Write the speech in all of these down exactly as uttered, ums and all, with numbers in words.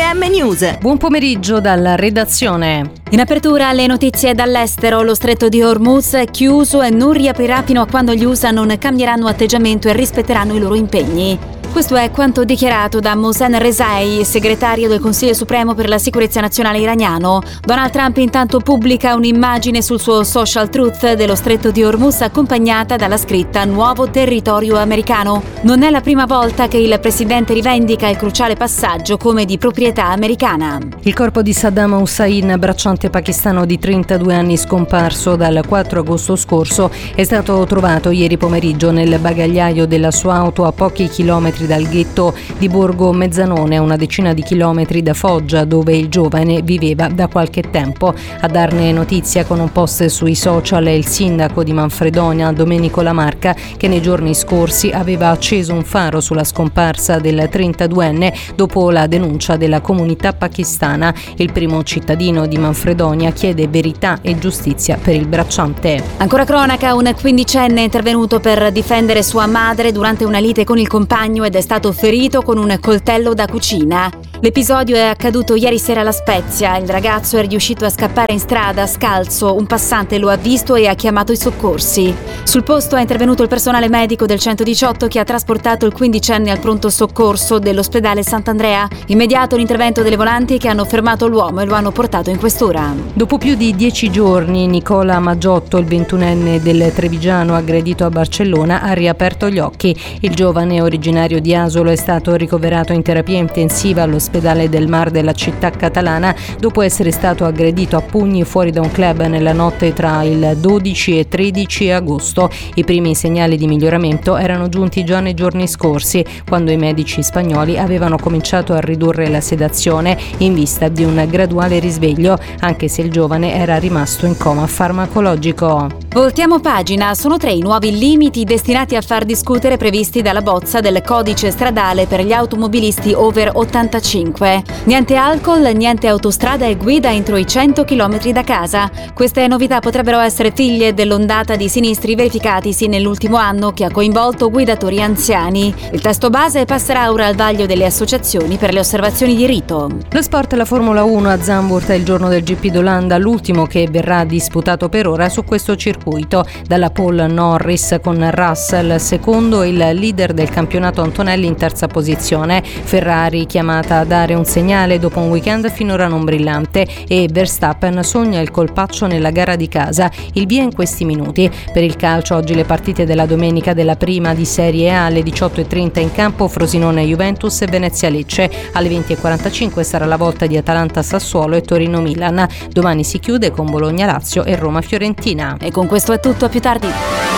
M News. Buon pomeriggio dalla redazione. In apertura le notizie dall'estero, lo stretto di Hormuz è chiuso e non riaprirà fino a quando gli U S A non cambieranno atteggiamento e rispetteranno i loro impegni. Questo è quanto dichiarato da Mohsen Rezai, segretario del Consiglio Supremo per la Sicurezza Nazionale iraniano. Donald Trump intanto pubblica un'immagine sul suo social truth dello stretto di Hormuz accompagnata dalla scritta "Nuovo territorio americano". Non è la prima volta che il presidente rivendica il cruciale passaggio come di proprietà americana. Il corpo di Saddam Hussein, bracciante pakistano di trentadue anni scomparso dal quattro agosto scorso, è stato trovato ieri pomeriggio nel bagagliaio della sua auto a pochi chilometri dal ghetto di Borgo Mezzanone, a una decina di chilometri da Foggia, dove il giovane viveva da qualche tempo. A darne notizia con un post sui social è il sindaco di Manfredonia, Domenico Lamarca, che nei giorni scorsi aveva acceso un faro sulla scomparsa del trentaduenne dopo la denuncia della comunità pakistana. Il primo cittadino di Manfredonia chiede verità e giustizia per il bracciante. Ancora cronaca, un quindicenne è intervenuto per difendere sua madre durante una lite con il compagno ed è stato ferito con un coltello da cucina. L'episodio è accaduto ieri sera alla Spezia. Il ragazzo è riuscito a scappare in strada scalzo. Un passante lo ha visto e ha chiamato i soccorsi. Sul posto è intervenuto il personale medico del centodiciotto che ha trasportato il quindicenne al pronto soccorso dell'ospedale Sant'Andrea. Immediato l'intervento delle volanti che hanno fermato l'uomo e lo hanno portato in questura. Dopo più di dieci giorni, Nicola Maggiotto, il ventunenne del Trevigiano aggredito a Barcellona, ha riaperto gli occhi. Il giovane originario di Asolo è stato ricoverato in terapia intensiva all'ospedale del Mar della città catalana dopo essere stato aggredito a pugni fuori da un club nella notte tra il dodici e tredici agosto. I primi segnali di miglioramento erano giunti già nei giorni scorsi, quando i medici spagnoli avevano cominciato a ridurre la sedazione in vista di un graduale risveglio, anche se il giovane era rimasto in coma farmacologico. Voltiamo pagina. Sono tre i nuovi limiti destinati a far discutere previsti dalla bozza del codice stradale per gli automobilisti over ottantacinque. Niente alcol, niente autostrada e guida entro i cento chilometri da casa. Queste novità potrebbero essere figlie dell'ondata di sinistri verificatisi nell'ultimo anno che ha coinvolto guidatori anziani. Il testo base passerà ora al vaglio delle associazioni per le osservazioni di rito. Lo sport, la Formula uno a Zandvoort è il giorno del G P d'Olanda, l'ultimo che verrà disputato per ora su questo circuito. Dalla pole Norris con Russell secondo, il leader del campionato Antonelli in terza posizione. Ferrari chiamata a dare un segnale dopo un weekend finora non brillante e Verstappen sogna il colpaccio nella gara di casa. Il via in questi minuti. Per il calcio oggi le partite della domenica della prima di Serie A alle diciotto e trenta in campo Frosinone Juventus e Venezia Lecce. Alle venti e quarantacinque sarà la volta di Atalanta Sassuolo e Torino Milan. Domani si chiude con Bologna Lazio e Roma Fiorentina. E con questo è tutto, a più tardi.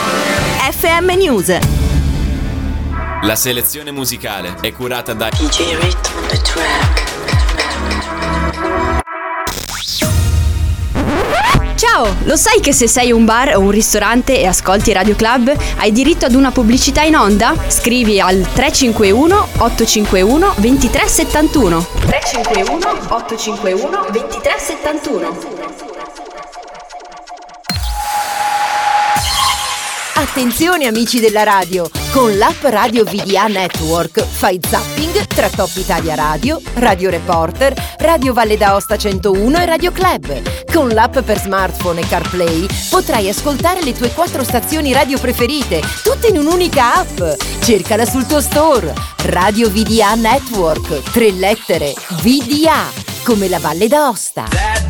F M News. La selezione musicale è curata da D J Rhythm on the track. Ciao, lo sai che se sei un bar o un ristorante e ascolti Radio Club hai diritto ad una pubblicità in onda? Scrivi al tre cinque uno otto cinque uno due tre sette uno. tre cinque uno otto cinque uno due tre sette uno. Attenzione amici della radio, con l'app Radio V D A Network fai zapping tra Top Italia Radio, Radio Reporter, Radio Valle d'Aosta centouno e Radio Club. Con l'app per smartphone e CarPlay potrai ascoltare le tue quattro stazioni radio preferite, tutte in un'unica app. Cercala sul tuo store. Radio V D A Network, tre lettere, V D A, come la Valle d'Aosta.